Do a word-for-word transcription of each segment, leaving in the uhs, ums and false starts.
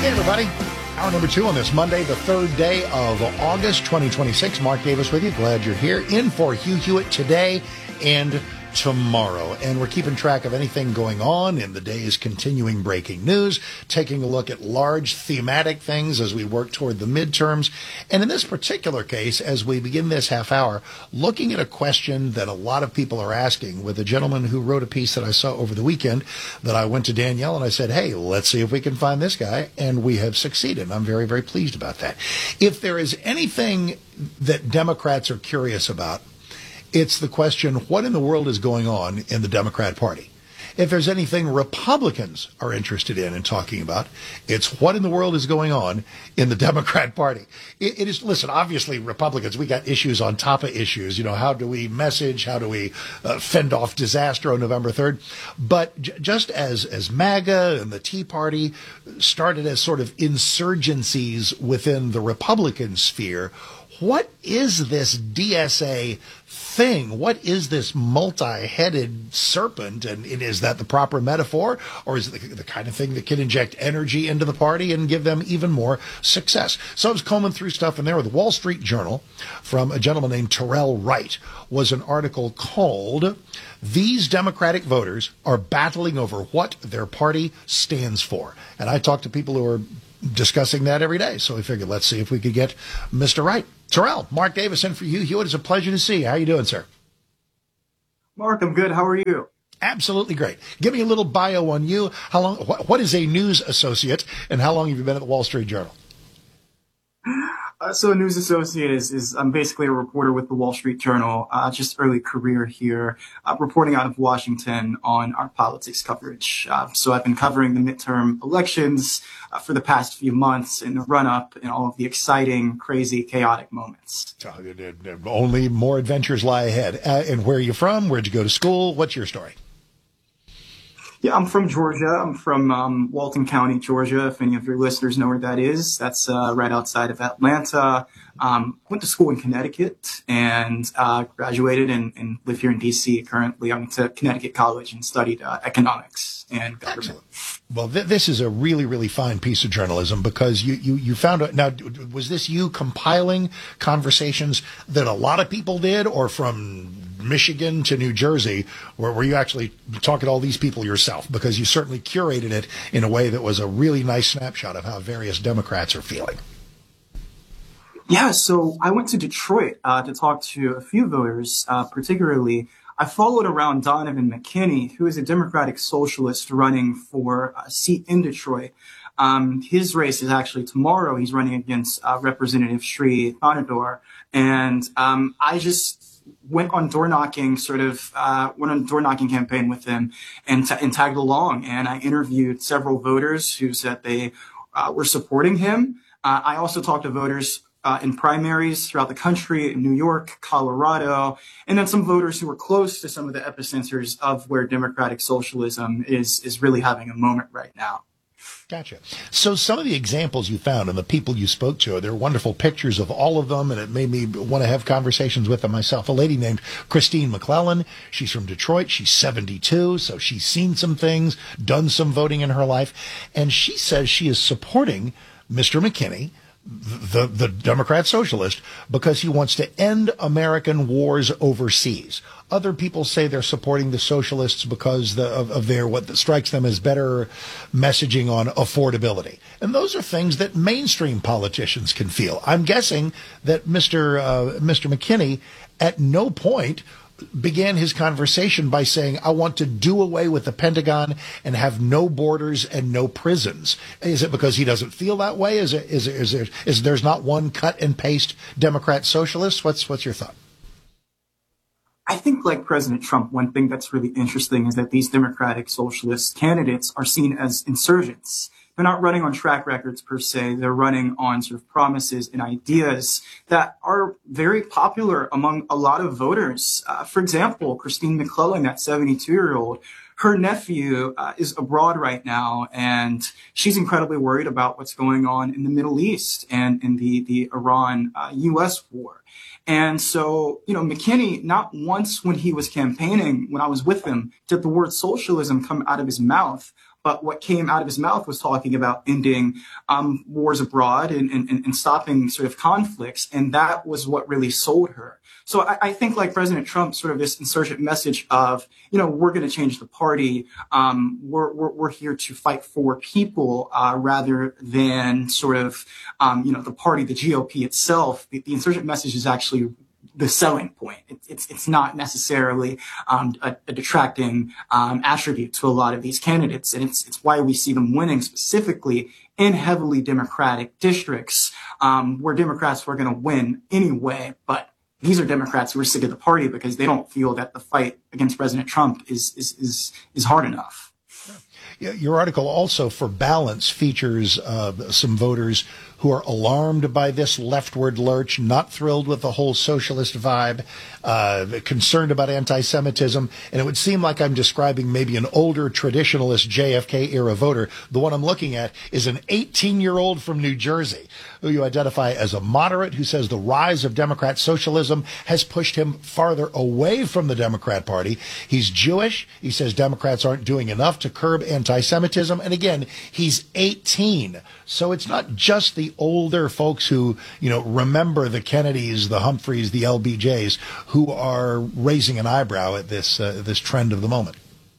Hey, everybody. Hour number two on this Monday, the third day of August, twenty twenty-six. Mark Davis with you. Glad you're here. In for Hugh Hewitt today and tomorrow. And we're keeping track of anything going on in the day's continuing breaking news, taking a look at large thematic things as we work toward the midterms. And in this particular case, as we begin this half hour, looking at a question that a lot of people are asking with a gentleman who wrote a piece that I saw over the weekend that I went to Danielle and I said, hey, let's see if we can find this guy. And we have succeeded. I'm very, very pleased about that. If there is anything that Democrats are curious about, it's the question, what in the world is going on in the Democrat Party? If there's anything Republicans are interested in and talking about, it's what in the world is going on in the Democrat Party. It, it is, listen, obviously Republicans, we got issues on top of issues. You know, how do we message? How do we uh, fend off disaster on November third? But j- just as, as MAGA and the Tea Party started as sort of insurgencies within the Republican sphere, what is this D S A thing? What is this multi-headed serpent? And is that the proper metaphor? Or is it the, the kind of thing that can inject energy into the party and give them even more success? So I was combing through stuff, and there with the Wall Street Journal from a gentleman named Terrell Wright was an article called "These Democratic Voters Are Battling Over What Their Party Stands For." And I talked to people who are discussing that every day. So we figured, let's see if we could get Mister Wright. Terrell, Mark Davis in for you. Hewitt, it's a pleasure to see you. How you doing, sir? Mark, I'm good. How are you? Absolutely great. Give me a little bio on you. How long? What, what is a news associate, and how long have you been at the Wall Street Journal? Uh, so a news associate is, is I'm basically a reporter with the Wall Street Journal, uh, just early career here, uh, reporting out of Washington on our politics coverage. Uh, so I've been covering the midterm elections uh, for the past few months in the run-up and all of the exciting, crazy, chaotic moments. So, only more adventures lie ahead. Uh, and where are you from? Where'd you go to school? What's your story? Yeah, I'm from Georgia. I'm from um, Walton County, Georgia. If any of your listeners know where that is, that's uh, right outside of Atlanta. Um, went to school in Connecticut and uh, graduated and, and live here in D C currently. I went to Connecticut College and studied uh, economics and government. Excellent. Well, th- this is a really, really fine piece of journalism because you, you, you found out. Now, was this you compiling conversations that a lot of people did, or from Michigan to New Jersey, where were you actually talking to all these people yourself? Because you certainly curated it in a way that was a really nice snapshot of how various Democrats are feeling. Yeah, so I went to Detroit uh, to talk to a few voters, uh, particularly. I followed around Donovan McKinney, who is a Democratic socialist running for a seat in Detroit. Um, his race is actually tomorrow. He's running against uh, Representative Sri Thanador. And um, I just went on door knocking, sort of uh, went on a door knocking campaign with him and, t- and tagged along. And I interviewed several voters who said they uh, were supporting him. Uh, I also talked to voters Uh, in primaries throughout the country, in New York, Colorado, and then some voters who were close to some of the epicenters of where democratic socialism is is really having a moment right now. Gotcha. So some of the examples you found and the people you spoke to, there are wonderful pictures of all of them, and it made me want to have conversations with them myself. A lady named Christine McClellan. She's from Detroit. She's seventy-two, so she's seen some things, done some voting in her life, and she says she is supporting Mister McKinney, the the Democrat socialist, because he wants to end American wars overseas. Other people say they're supporting the socialists because the, of, of their what strikes them as better messaging on affordability. And those are things that mainstream politicians can feel. I'm guessing that Mister Uh, Mister McKinney at no point began his conversation by saying, I want to do away with the Pentagon and have no borders and no prisons. Is it because he doesn't feel that way? Is it, is it, is there, is there's not one cut and paste Democrat socialist? What's, what's your thought? I think, like President Trump, one thing that's really interesting is that these Democratic socialist candidates are seen as insurgents. They're not running on track records per se. They're running on sort of promises and ideas that are very popular among a lot of voters. Uh, for example, Christine McClellan, that seventy-two-year-old, her nephew uh, is abroad right now, and she's incredibly worried about what's going on in the Middle East and in the, the Iran uh, U S war. And so, you know, McKinney, not once when he was campaigning, when I was with him, did the word socialism come out of his mouth. but what came out of his mouth was talking about ending um, wars abroad and, and, and stopping sort of conflicts. And that was what really sold her. So I, I think, like President Trump, sort of this insurgent message of, you know, we're going to change the party. Um, we're, we're, we're here to fight for people uh, rather than sort of, um, you know, the party, the G O P itself. The, the insurgent message is actually the selling point. It, it's it's not necessarily um, a, a detracting um, attribute to a lot of these candidates, and it's it's why we see them winning specifically in heavily Democratic districts um, where Democrats were going to win anyway, but these are Democrats who are sick of the party because they don't feel that the fight against President Trump is is is, is hard enough. Your article also, for balance, features uh, some voters who are alarmed by this leftward lurch, not thrilled with the whole socialist vibe, uh, concerned about anti-Semitism. And it would seem like I'm describing maybe an older traditionalist J F K-era voter. The one I'm looking at is an eighteen-year-old from New Jersey who you identify as a moderate, who says the rise of Democrat socialism has pushed him farther away from the Democrat Party. He's Jewish. He says Democrats aren't doing enough to curb anti-Semitism. And again, he's eighteen. So it's not just the older folks who, you know, remember the Kennedys, the Humphreys, the L B Js, who are raising an eyebrow at this uh, this trend of the moment.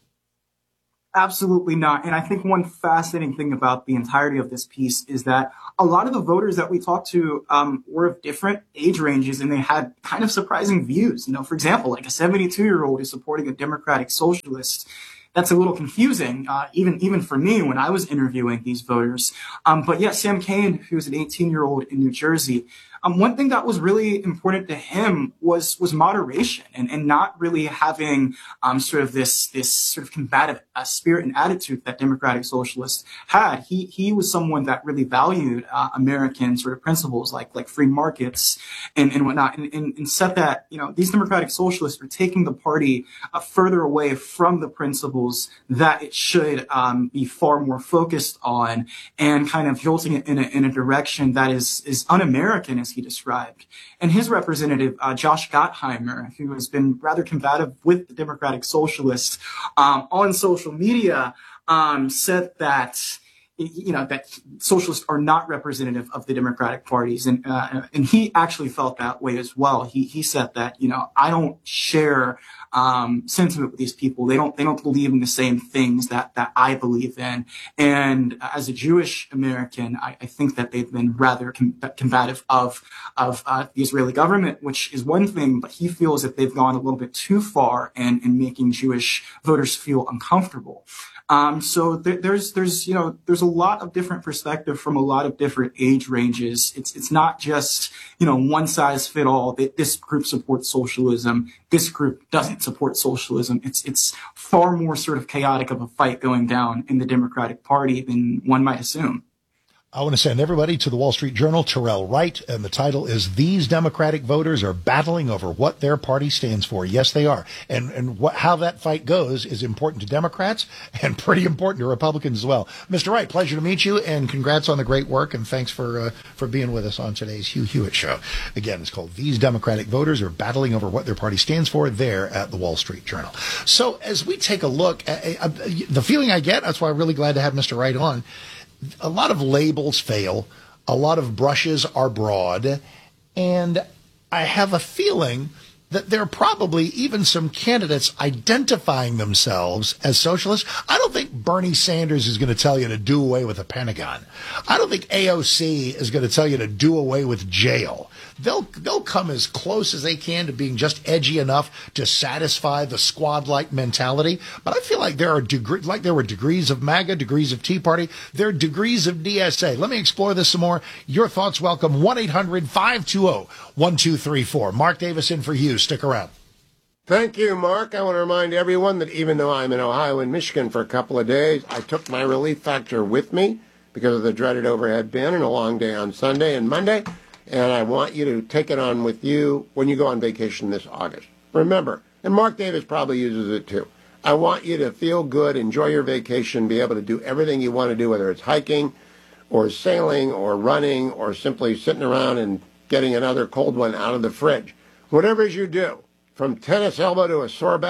Absolutely not. And I think one fascinating thing about the entirety of this piece is that a lot of the voters that we talked to um, were of different age ranges, and they had kind of surprising views. You know, for example, like a seventy-two-year-old is supporting a democratic socialist. That's a little confusing, uh, even even for me when I was interviewing these voters. Um, but yeah, Sam Kane, who's an eighteen-year-old in New Jersey, um, one thing that was really important to him was was moderation and, and not really having um, sort of this this sort of combative uh, spirit and attitude that democratic socialists had. He he was someone that really valued uh, American sort of principles like like free markets and, and whatnot, and, and, and said that, you know, these democratic socialists are taking the party uh, further away from the principles that it should um, be far more focused on, and kind of jolting it in a, in a direction that is is un-American, as he described. And his representative, uh, Josh Gottheimer, who has been rather combative with the Democratic Socialists um, on social media, um, said that, you know, that socialists are not representative of the Democratic parties. And, uh, and he actually felt that way as well. He, he said that, you know, I don't share, um, sentiment with these people. They don't, they don't believe in the same things that, that I believe in. And as a Jewish American, I, I think that they've been rather com- combative of, of, uh, the Israeli government, which is one thing, but he feels that they've gone a little bit too far in, in making Jewish voters feel uncomfortable. Um, so there, there's, there's, you know, there's a lot of different perspective from a lot of different age ranges. It's, it's not just, you know, one size fit all that this group supports socialism. This group doesn't support socialism. It's, it's far more sort of chaotic of a fight going down in the Democratic Party than one might assume. I want to send everybody to the Wall Street Journal, Terrell Wright, and the title is "These Democratic Voters Are Battling Over What Their Party Stands For." Yes, they are. And and what, how that fight goes is important to Democrats and pretty important to Republicans as well. Mister Wright, pleasure to meet you, and congrats on the great work, and thanks for uh, for being with us on today's Hugh Hewitt Show. Again, it's called "These Democratic Voters Are Battling Over What Their Party Stands For," there at the Wall Street Journal. So as we take a look, at, uh, the feeling I get, that's why I'm really glad to have Mister Wright on, a lot of labels fail, a lot of brushes are broad, and I have a feeling that there are probably even some candidates identifying themselves as socialists. I don't think Bernie Sanders is going to tell you to do away with the Pentagon. I don't think A O C is going to tell you to do away with jail. They'll they'll come as close as they can to being just edgy enough to satisfy the squad-like mentality. But I feel like there are degrees, like there were degrees of MAGA, degrees of Tea Party, there are degrees of D S A. Let me explore this some more. Your thoughts welcome. one eight hundred five two zero one two three four. Mark Davis in for you. Stick around. Thank you, Mark. I want to remind everyone that even though I'm in Ohio and Michigan for a couple of days, I took my relief factor with me because of the dreaded overhead bin and a long day on Sunday and Monday. And I want you to take it on with you when you go on vacation this August. Remember, and Mark Davis probably uses it too, I want you to feel good, enjoy your vacation, be able to do everything you want to do, whether it's hiking or sailing or running or simply sitting around and getting another cold one out of the fridge. Whatever it is you do, from tennis elbow to a sore back,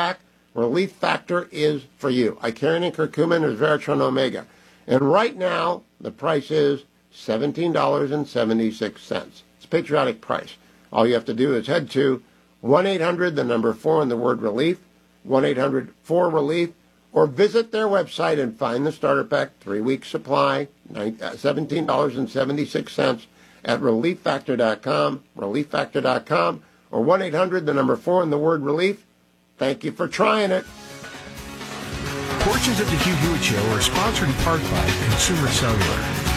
Relief Factor is for you. Icarian curcumin is Veratron Omega. And right now, the price is seventeen dollars and seventy-six cents. It's a patriotic price. All you have to do is head to one eight hundred, the number four, and the word relief, one eight hundred four relief, or visit their website and find the starter pack, three-week supply, seventeen dollars and seventy-six cents at relief factor dot com, relief factor dot com, or one eight hundred, the number four, and the word relief. Thank you for trying it. Portions of the Hugh Hewitt Show are sponsored in part by Consumer Cellular.